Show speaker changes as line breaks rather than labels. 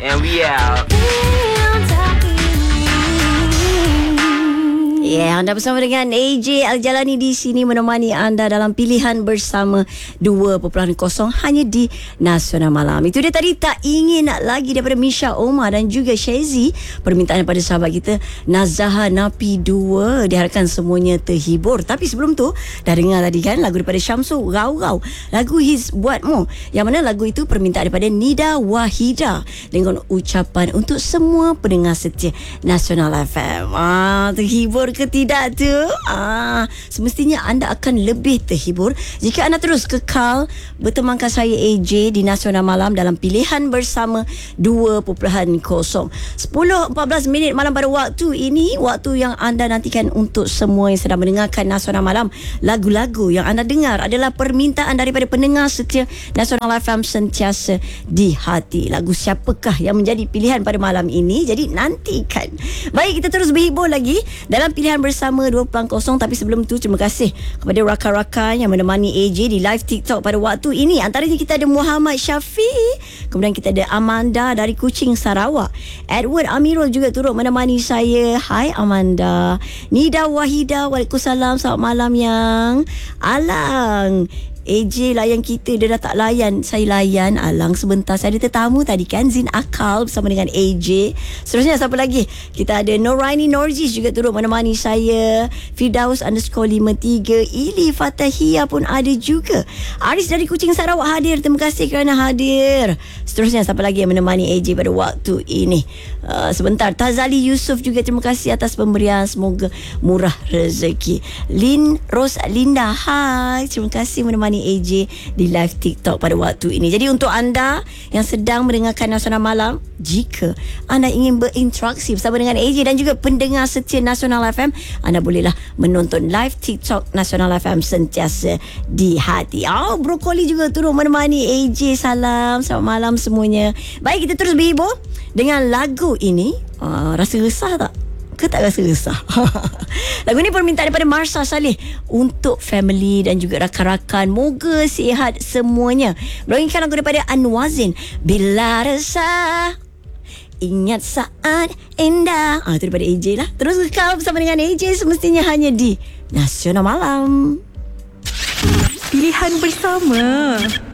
And we out.
Ya, anda bersama dengan AJ Al-Jalani di sini menemani anda dalam pilihan bersama 2.0 hanya di Nasional Malam. Itu dia tadi Tak Ingin Nak Lagi daripada Misha Omar dan juga Shazy. Permintaan daripada sahabat kita Nazaha Napi 2. Diharapkan semuanya terhibur. Tapi sebelum tu dah dengar tadi kan lagu daripada Syamsul Rau-Rau, lagu His Buatmu, yang mana lagu itu permintaan daripada Nida Wahida dengan ucapan untuk semua pendengar setia Nasional FM. Terhibur ke tidak tu? Semestinya anda akan lebih terhibur jika anda terus kekal bertemankan saya AJ di Nasional Malam dalam pilihan bersama 2.0. 10.14 minit malam pada waktu ini, waktu yang anda nantikan untuk semua yang sedang mendengarkan Nasional Malam. Lagu-lagu yang anda dengar adalah permintaan daripada pendengar setia Nasional FM sentiasa di hati. Lagu siapakah yang menjadi pilihan pada malam ini? Jadi nantikan. Baik, kita terus berhibur lagi dalam pilihan bersama 2.0. Tapi sebelum tu, terima kasih kepada rakan-rakan yang menemani AJ di live TikTok pada waktu ini. Antaranya kita ada Muhammad Syafiq, kemudian kita ada Amanda dari Kuching, Sarawak. Edward Amirul juga turut menemani saya. Hai Amanda. Nida Wahida, waalaikumsalam, selamat malam yang Alang. AJ layan kita, dia dah tak layan. Saya layan Alang sebentar. Saya ada tetamu tadi kan, Zin Akal bersama dengan AJ. Seterusnya siapa lagi? Kita ada Noraini Norjis juga turut menemani saya. Firdaus _53, Ili Fatahia pun ada juga. Aris dari Kuching, Sarawak hadir. Terima kasih kerana hadir. Seterusnya siapa lagi yang menemani AJ pada waktu ini? Sebentar, Tazali Yusof juga terima kasih atas pemberian. Semoga murah rezeki. Lin Roslinda, hai, terima kasih menemani AJ di live TikTok pada waktu ini. Jadi untuk anda yang sedang mendengarkan Nasional Malam, jika anda ingin berinteraksi bersama dengan AJ dan juga pendengar setia Nasional FM, anda bolehlah menonton live TikTok Nasional FM sentiasa di hati. Brokoli juga turut menemani AJ. Salam, selamat malam semuanya. Baik, kita terus berhibur dengan lagu ini. Rasa resah tak? Ke tak rasa resah? Lagu ni permintaan daripada Marsha Saleh untuk family dan juga rakan-rakan. Moga sihat semuanya. Berangkat lagu daripada Anwazin, Bila Resah Ingat Saat Indah. Itu daripada AJ lah. Terus kekal bersama dengan AJ semestinya hanya di Nasional Malam.
Pilihan bersama.